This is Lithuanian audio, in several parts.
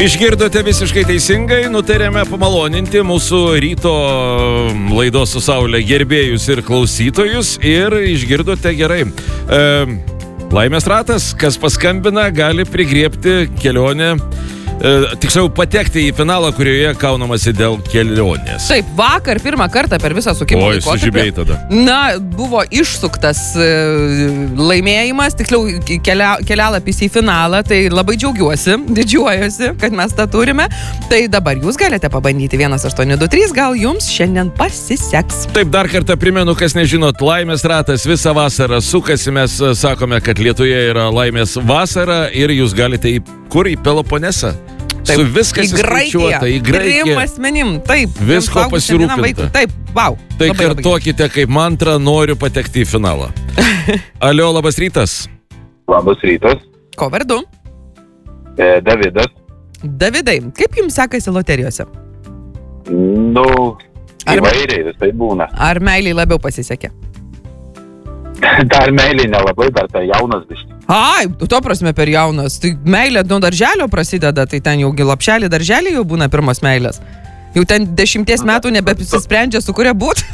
Išgirdote visiškai teisingai, nutarėme pamaloninti mūsų ryto laidos su Saulė gerbėjus ir klausytojus ir išgirdote gerai. Laimės ratas, kas paskambina, gali prigriebti kelionę, tiksliau patekti į finalą, kurioje kaunamasi dėl kelionės. Taip, vakar pirmą kartą per visą sukimo laikotarpį. Sužibėjai tada. Na, buvo išsuktas laimėjimas, tiksliau kelialapis į finalą, tai labai džiaugiuosi, didžiuojuosi, kad mes tą turime. Tai dabar jūs galite pabandyti 1823, gal jums šiandien pasiseks. Taip, dar kartą primenu, kas nežinot, laimės ratas visą vasarą sukasi, mes sakome, kad Lietuvoje yra laimės vasara ir jūs galite į Peloponesą. Taip, su viskas įskaičiuota, į Graikiją. Trim asmenim, taip. Visko pasirūpinta. Taip, wow. Tai kartokite kaip mantrą, noriu patekti į finalą. Alio, labas rytas. Labas rytas. Ko vardu? Davidas. Davidai, kaip jums sekasi loterijose? Įvairiai visai būna. Ar meiliai labiau pasisekė? Dar meiliai nelabai, dar tai jaunas biškai. Ai, to prasme per jaunas. Tai meilė nuo darželio prasideda, tai ten jau lapšelį darželį jau būna pirmos meilės. Jau ten 10 metų nebesisprendžia, su kuria būt.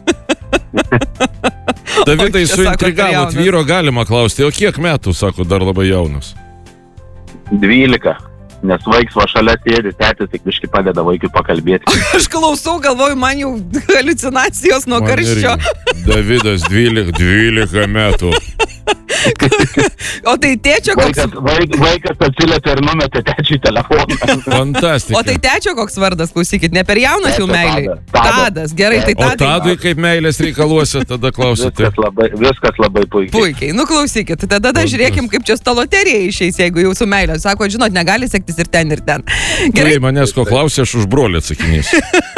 Davidai, suintrigavot, vyro galima klausti, o kiek metų, sako, dar labai jaunas? 12. Nes vaiks va šalia sėdi, tėtis tik biškai padeda vaikui pakalbėti. Aš klausau, galvoju, man jau haliucinacijos nuo karščio. Davidas 12 metų. O tai tėčio koks... Vaikas atsiliepė ir numetė tėčiui telefoną. Fantastika. O tai tėčio koks vardas, klausykit, ne per jaunas jau meiliai. Tadas, gerai, tai Tadai. O Tadui kaip meilės reikaluose, tada klausite. Viskas labai puikiai. Puikiai, klausykit, tada žiūrėkim, kaip čia ta loterija išeis, jeigu jau su meilė. Sako, žinot, negali sektis ir ten, ir ten. Gerai, manęs ko klausė, aš už brolį atsakinėsiu.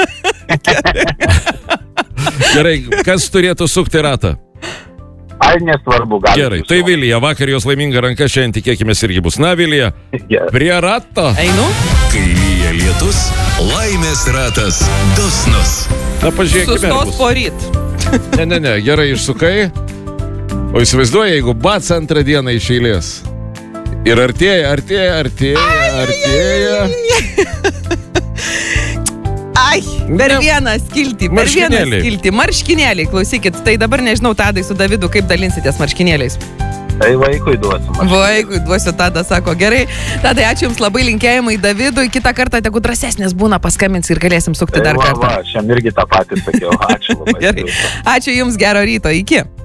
Gerai, kas turėtų sukti ratą? Ai, nesvarbu, gali. Gerai, tai Vilija, vakar jos laiminga ranka, šiandien tikėkime irgi bus. Na, Vilija, prie rato. Einu. Kai lyja lietus, laimės ratas dosnus. Na, pažiūrėkime. Sustos poryt. Ne, gerai išsukai. O įsivaizduoja, jeigu bats antrą dieną iš eilės. Ir artėja. Ai, per vieną skiltį, marškinėliai, klausykit, tai dabar nežinau, Tadai, su Davidu, kaip dalinsitės marškinėliais. Tai vaikui duosiu. Vaikui duosiu, Tadas sako, gerai. Tadai, ačiū jums labai, linkėjimai Davidui, kitą kartą tegu drąsesnės būna, paskambins ir galėsim sukti dar kartą. Šiam irgi tą patį sakiau, ačiū labai. Gerai, ačiū jums, gero ryto, iki.